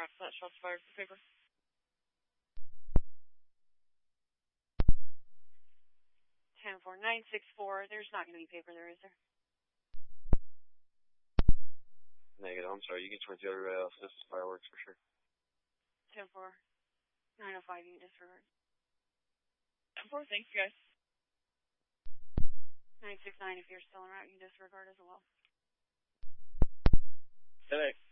route for that shots fired for paper. 10-4, 964. There's not going to be paper there, is there? Negative. I'm sorry. You can 22 everybody else. This is fireworks for sure. 10-4, 905. You can disregard. 10-4. Thanks, guys. 969. If you're still en route, you can disregard as well. 10-8.